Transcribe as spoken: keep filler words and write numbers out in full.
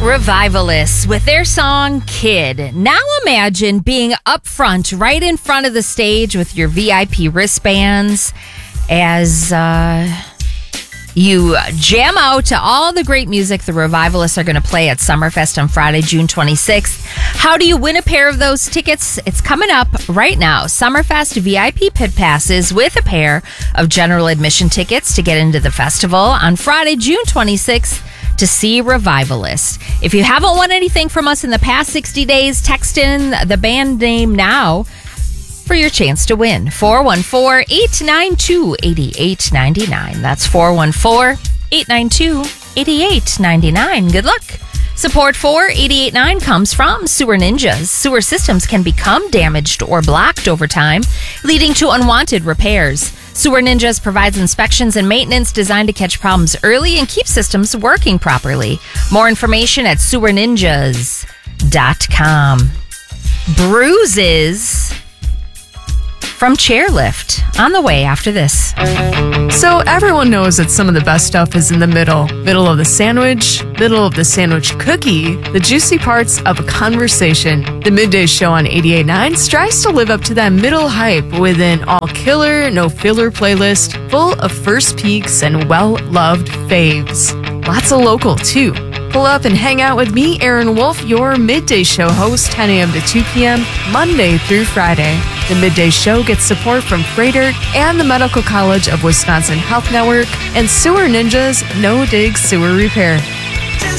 Revivalists with their song Kid. Now imagine being up front, right in front of the stage with your V I P wristbands as uh, you jam out to all the great music the Revivalists are going to play at Summerfest on Friday, June twenty-sixth. How do you win a pair of those tickets? It's coming up right now. Summerfest V I P pit passes with a pair of general admission tickets to get into the festival on Friday, June twenty-sixth. To see Revivalists. If you haven't won anything from us in the past sixty days, text in the band name now for your chance to win. four one four, eight nine two, eight eight nine nine. That's four one four, eight nine two, eight eight nine nine. Good luck. Support for eight eight nine comes from Sewer Ninjas. Sewer systems can become damaged or blocked over time, leading to unwanted repairs. Sewer Ninjas provides inspections and maintenance designed to catch problems early and keep systems working properly. More information at sewer ninjas dot com. Bruises from Chairlift on the way after this. So everyone knows that some of the best stuff is in the middle. Middle of the sandwich, middle of the sandwich cookie, the juicy parts of a conversation. The Midday Show on eighty-eight point nine strives to live up to that middle hype with an all-killer, no-filler playlist full of first peeks and well-loved faves. Lots of local, too. Pull up and hang out with me, Aaron Wolf, your Midday Show host, ten a.m. to two p.m., Monday through Friday. The Midday Show gets support from Freighter and the Medical College of Wisconsin Health Network and Sewer Ninjas No Dig Sewer Repair.